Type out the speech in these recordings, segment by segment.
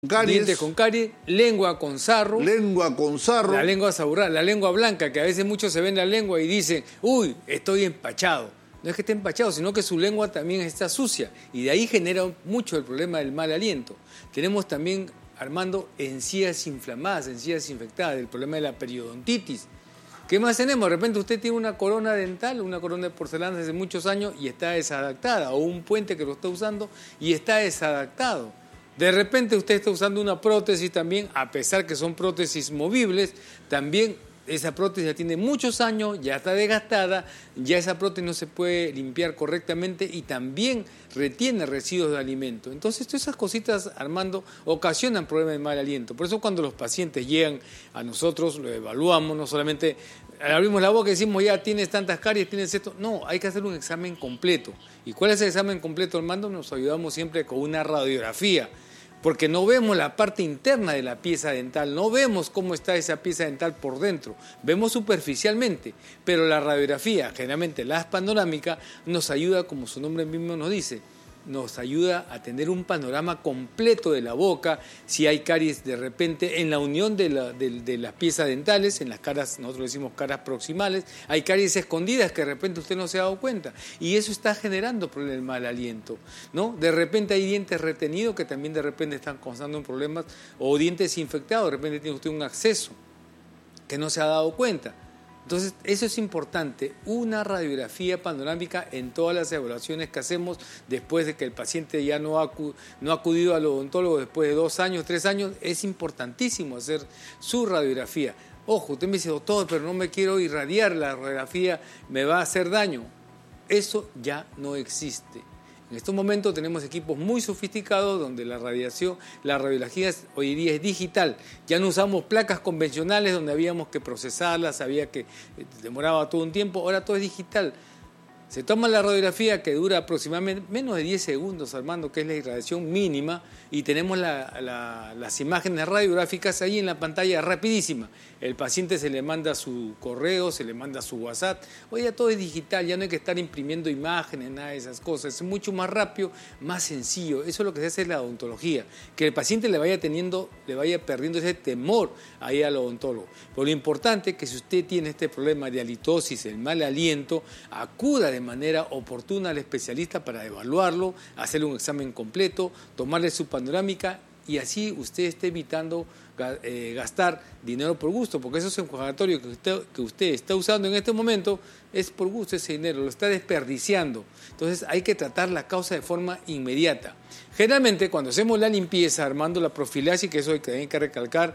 Dientes con caries, lengua con sarro. Lengua con sarro. La lengua saburrada, la lengua blanca, que a veces muchos se ven la lengua y dicen, uy, estoy empachado. No es que esté empachado, sino que su lengua también está sucia. Y de ahí genera mucho el problema del mal aliento. Tenemos también, Armando, encías inflamadas, encías infectadas, el problema de la periodontitis. ¿Qué más tenemos? De repente usted tiene una corona dental, una corona de porcelana hace muchos años y está desadaptada, o un puente que lo está usando y está desadaptado. De repente usted está usando una prótesis también, a pesar que son prótesis movibles, también esa prótesis ya tiene muchos años, ya está desgastada, ya esa prótesis no se puede limpiar correctamente y también retiene residuos de alimento. Entonces, todas esas cositas, Armando, ocasionan problemas de mal aliento. Por eso cuando los pacientes llegan a nosotros, lo evaluamos, no solamente abrimos la boca y decimos, ya tienes tantas caries, tienes esto. No, hay que hacer un examen completo. ¿Y cuál es el examen completo, Armando? Nos ayudamos siempre con una radiografía, porque no vemos la parte interna de la pieza dental, no vemos cómo está esa pieza dental por dentro, vemos superficialmente, pero la radiografía, generalmente la panorámica, nos ayuda, como su nombre mismo nos dice, nos ayuda a tener un panorama completo de la boca, si hay caries de repente en la unión de las piezas dentales, en las caras, nosotros decimos caras proximales, hay caries escondidas que de repente usted no se ha dado cuenta y eso está generando problemas de mal aliento, ¿no? De repente hay dientes retenidos que también de repente están causando problemas, o dientes infectados, de repente tiene usted un acceso que no se ha dado cuenta. Entonces, eso es importante, una radiografía panorámica en todas las evaluaciones que hacemos después de que el paciente ya no ha acudido al odontólogo después de 2 años, 3 años, es importantísimo hacer su radiografía. Ojo, usted me dice, doctor, pero no me quiero irradiar, la radiografía me va a hacer daño. Eso ya no existe. En estos momentos tenemos equipos muy sofisticados donde la radiología hoy día es digital. Ya no usamos placas convencionales donde habíamos que procesarlas, había que demoraba todo un tiempo, ahora todo es digital. Se toma la radiografía que dura aproximadamente menos de 10 segundos, Armando, que es la irradiación mínima, y tenemos las imágenes radiográficas ahí en la pantalla rapidísima. El paciente se le manda su correo, se le manda su WhatsApp. Hoy ya todo es digital, ya no hay que estar imprimiendo imágenes, nada de esas cosas. Es mucho más rápido, más sencillo. Eso es lo que se hace en la odontología, que el paciente le vaya perdiendo ese temor ahí al odontólogo. Pero lo importante es que si usted tiene este problema de halitosis, el mal aliento, acuda de manera oportuna al especialista para evaluarlo, hacerle un examen completo, tomarle su panorámica y así usted esté evitando gastar dinero por gusto, porque esos enjuagatorios que usted está usando en este momento es por gusto ese dinero, lo está desperdiciando. Entonces hay que tratar la causa de forma inmediata. Generalmente cuando hacemos la limpieza, Armando, la profilaxis, que eso hay que recalcar,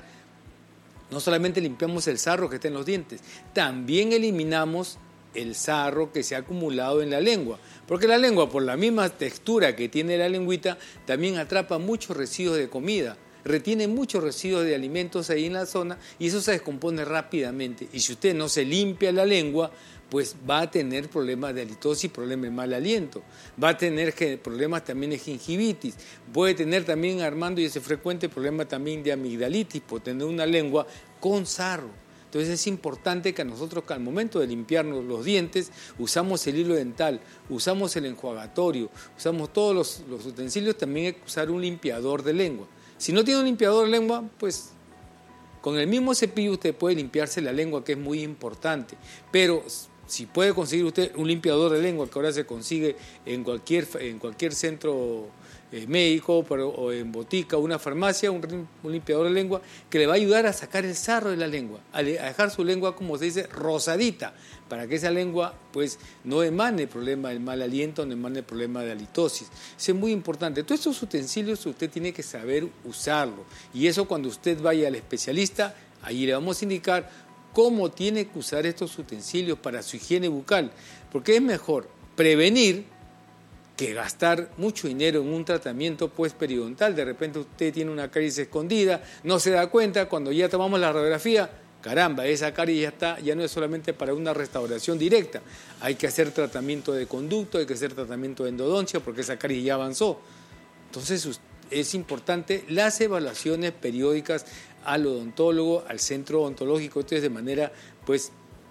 no solamente limpiamos el sarro que está en los dientes, también eliminamos el sarro que se ha acumulado en la lengua, porque la lengua, por la misma textura que tiene la lengüita, también atrapa muchos residuos de comida, retiene muchos residuos de alimentos ahí en la zona y eso se descompone rápidamente. Y si usted no se limpia la lengua, pues va a tener problemas de halitosis, problemas de mal aliento, va a tener problemas también de gingivitis, puede tener también, Armando, y ese frecuente problema también de amigdalitis, por tener una lengua con sarro. Entonces es importante que nosotros al momento de limpiarnos los dientes usamos el hilo dental, usamos el enjuagatorio, usamos todos los utensilios, también hay que usar un limpiador de lengua. Si no tiene un limpiador de lengua, pues con el mismo cepillo usted puede limpiarse la lengua, que es muy importante, pero si puede conseguir usted un limpiador de lengua, que ahora se consigue en cualquier centro médico o en botica, una farmacia, un limpiador de lengua que le va a ayudar a sacar el sarro de la lengua, a dejar su lengua, como se dice, rosadita, para que esa lengua pues no emane problema del mal aliento, no emane problema de halitosis. Eso es muy importante. Todos estos utensilios usted tiene que saber usarlo, y eso cuando usted vaya al especialista, ahí le vamos a indicar cómo tiene que usar estos utensilios para su higiene bucal, porque es mejor prevenir que gastar mucho dinero en un tratamiento pues periodontal. De repente usted tiene una caries escondida, no se da cuenta, cuando ya tomamos la radiografía, caramba, esa caries ya no es solamente para una restauración directa, hay que hacer tratamiento de conducto, hay que hacer tratamiento de endodoncia porque esa caries ya avanzó. Entonces es importante las evaluaciones periódicas al odontólogo, al centro odontológico, esto es de manera pues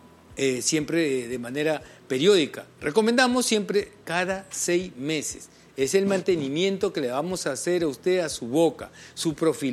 siempre de manera periódica. Recomendamos siempre cada 6 meses. Es el mantenimiento que le vamos a hacer a usted a su boca, su profil.